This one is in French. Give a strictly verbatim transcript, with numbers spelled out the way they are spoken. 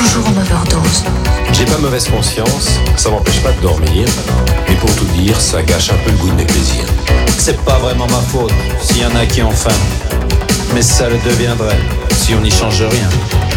toujours en overdose. J'ai pas mauvaise conscience, ça m'empêche pas de dormir. Mais pour tout dire, ça gâche un peu le goût de mes plaisirs. C'est pas vraiment ma faute s'il y en a qui ont faim. Mais ça le deviendrait si on n'y change rien.